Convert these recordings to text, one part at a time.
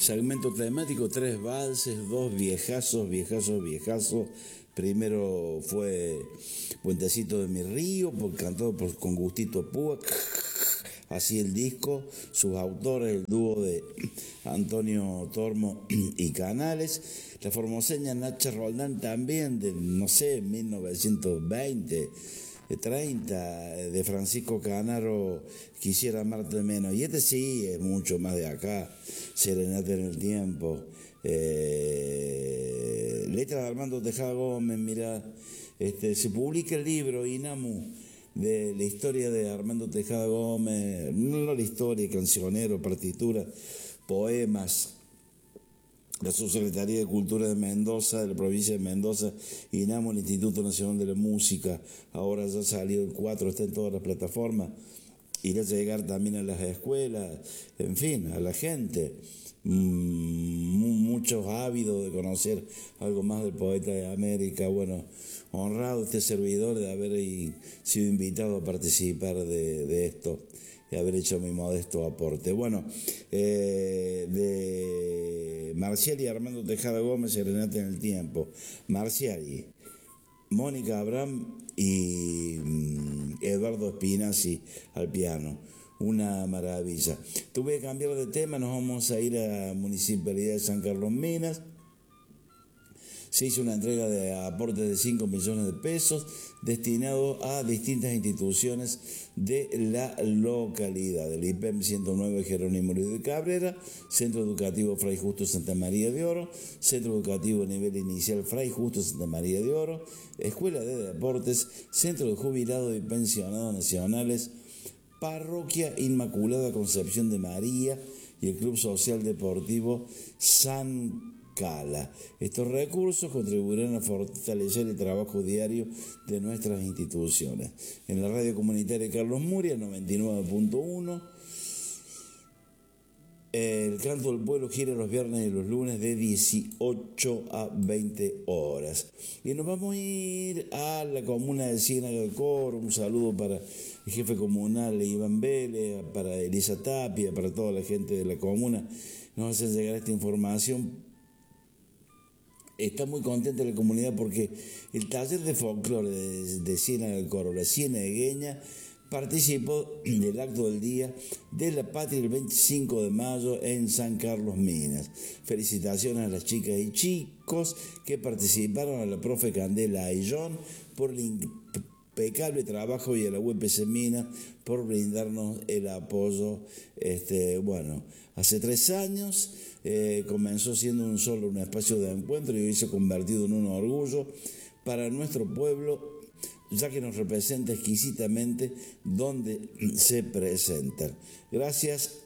Segmento temático, 3 valses, 2 viejazos. Primero fue Puentecito de mi río, cantado con Gustito Púa, así el disco. Sus autores, el dúo de Antonio Tormo y Canales. La formoseña Nacha Roldán, también de, 1920, 30, de Francisco Canaro, Quisiera amarte menos. Y este sí es mucho más de acá, Serenata en el tiempo. Letra de Armando Tejada Gómez, mirá. Se publica el libro Inamu, de la historia de Armando Tejada Gómez, no la historia, cancionero, partitura, poemas. La Subsecretaría de Cultura de Mendoza, de la provincia de Mendoza, INAMU, el Instituto Nacional de la Música. Ahora ya salió el 4, está en todas las plataformas. Irá a llegar también a las escuelas, en fin, a la gente. Muchos ávidos de conocer algo más del poeta de América. Bueno, honrado este servidor de haber sido invitado a participar de esto y haber hecho mi modesto aporte. Bueno, de Marciali Armando Tejada Gómez, Serenata en el tiempo. Marciali, Mónica Abraham y Eduardo Spinazzi al piano. Una maravilla. Tuve que cambiar de tema, nos vamos a ir a la Municipalidad de San Carlos Minas. Se hizo una entrega de aportes de 5 millones de pesos destinados a distintas instituciones de la localidad. El IPEM 109 Jerónimo Luis de Cabrera, Centro Educativo Fray Justo Santa María de Oro, Centro Educativo Nivel Inicial Fray Justo Santa María de Oro, Escuela de Deportes, Centro de Jubilados y Pensionados Nacionales, Parroquia Inmaculada Concepción de María y el Club Social Deportivo San Cala. Estos recursos contribuirán a fortalecer el trabajo diario de nuestras instituciones. En la radio comunitaria Carlos Muria, 99.1, el Canto del Pueblo gira los viernes y los lunes de 18 a 20 horas. Y nos vamos a ir a la comuna de Ciénaga del Coro. Un saludo para el jefe comunal Iván Vélez, para Elisa Tapia, para toda la gente de la comuna. Nos hacen llegar esta información. Está muy contenta la comunidad porque el taller de folclore de Ciénaga del Coro, la cienagueña, participó del acto del Día de la Patria el 25 de mayo en San Carlos Minas. Felicitaciones a las chicas y chicos que participaron, a la profe Candela Ayllón por el impecable trabajo y a la UPC Minas por brindarnos el apoyo. Hace 3 años comenzó siendo un espacio de encuentro y hoy se ha convertido en un orgullo para nuestro pueblo, ya que nos representa exquisitamente donde se presentan. Gracias.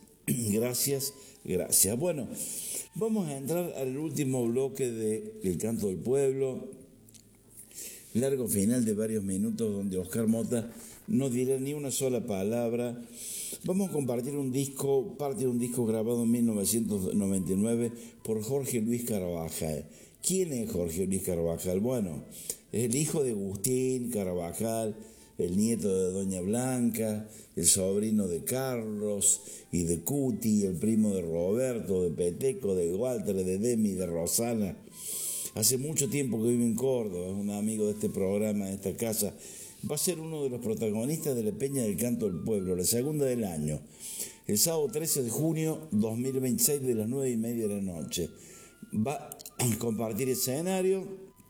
Bueno, vamos a entrar al último bloque del Canto del Pueblo, largo final de varios minutos donde Oscar Mota no dirá ni una sola palabra. Vamos a compartir parte de un disco grabado en 1999 por Jorge Luis Carabajal. ¿Quién es Jorge Luis Carabajal? Bueno, es el hijo de Agustín Carabajal, el nieto de Doña Blanca, el sobrino de Carlos y de Cuti, el primo de Roberto, de Peteco, de Walter, de Demi, de Rosana. Hace mucho tiempo que vive en Córdoba, es un amigo de este programa, de esta casa. Va a ser uno de los protagonistas de la Peña del Canto del Pueblo, la segunda del año, el sábado 13 de junio 2026 de las 9:30 de la noche. Va a compartir escenario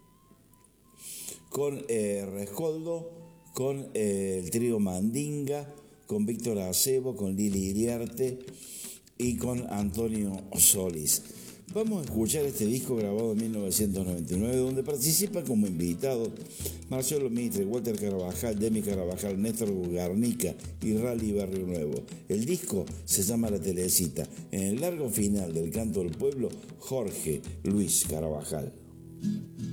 con Rescoldo, con el trío Mandinga, con Víctor Acebo, con Lili Iriarte y con Antonio Solís. Vamos a escuchar este disco grabado en 1999, donde participan como invitados Marcelo Mitre, Walter Carabajal, Demi Carabajal, Néstor Garnica y Rally Barrio Nuevo. El disco se llama La Telecita. En el largo final del Canto del Pueblo, Jorge Luis Carabajal.